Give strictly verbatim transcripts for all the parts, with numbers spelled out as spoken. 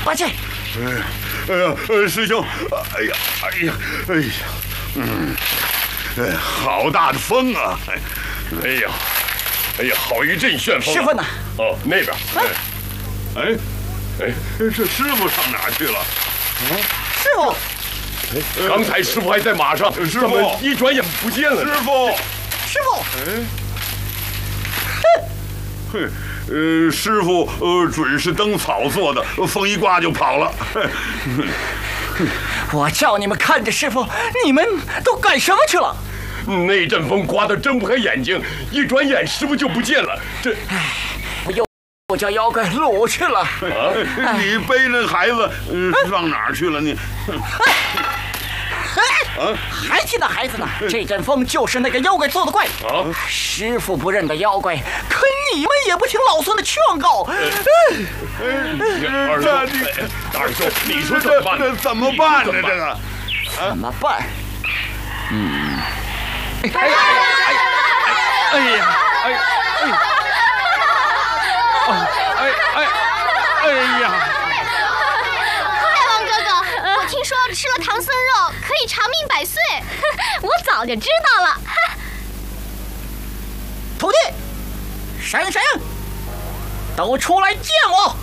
快去！ 哎呀，呃，师兄，哎呀，哎呀，哎呀，嗯，哎，好大的风啊！ 哎呀，哎呀，好一阵旋风！ 师傅呢？ 哦，那边。 哎，哎，这师傅上哪儿去了？ 师傅， 哎，刚才师傅还在马上， 师傅怎么一转眼不见了？ 师傅， 师傅， 哎，哼。呃，师傅，呃，准是灯草做的，风一刮就跑了。 我叫你们看着师傅，你们都干什么去了？ 那阵风刮得睁不开眼睛，一转眼师傅就不见了。这， 唉，我又又叫妖怪掳去了。 啊，你背着孩子，呃，上哪儿去了你？ 哎，还提那孩子呢？这阵风就是那个妖怪做的怪。 啊， 师傅不认得妖怪，可你们也不听老孙的劝告。 二兄，二兄，你说怎么办？ 这怎么办呢？这个怎么办？嗯， 哎呀，哎呀，哎呀，哎哎哎哎呀！ 大王哥哥，我听说吃了唐僧肉可以长命百岁，我早就知道了。 徒弟，婶婶，都出来见我！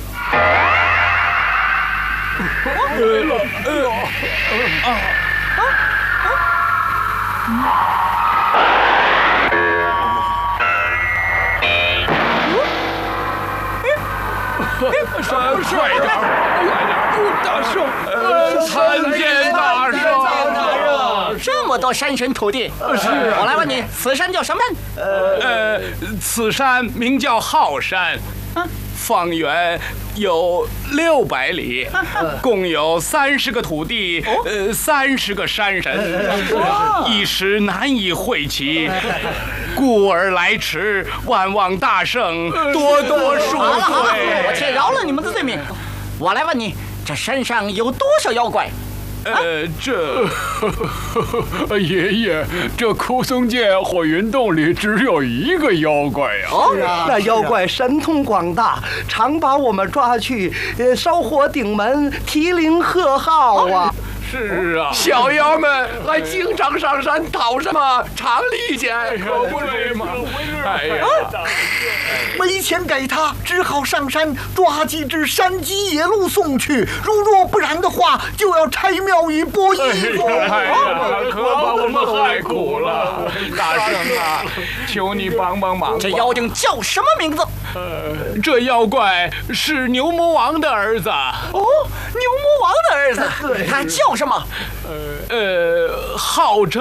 快快点，快点！大圣，参见大圣。 这么多山神徒弟，是我来问你，此山叫什么山？ 呃，此山名叫浩山，方圆有六百里，共有三十个土地，呃，三十个山神，一时难以会齐，故而来迟，万望大圣多多恕好了好了，我罪。 且饶了你们的罪名。我来问你，这山上有多少妖怪？ 呃，这爷爷，这枯松涧火云洞里只有一个妖怪呀、 哦， 那妖怪神通广大，常把我们抓去，呃，烧火顶门，提灵贺号啊！ 是啊，小妖们还经常上山讨什么长利钱，可不是吗？哎呀， 没钱给他，只好上山抓几只山鸡野鹿送去。如若不然的话，就要拆庙宇剥衣服。 哎呀，可把我们害苦了！大圣啊，求你帮帮忙吧！ 这妖精叫什么名字？ 呃，这妖怪是牛魔王的儿子。 哦，牛魔王的儿子，他叫什么？ 呃，号称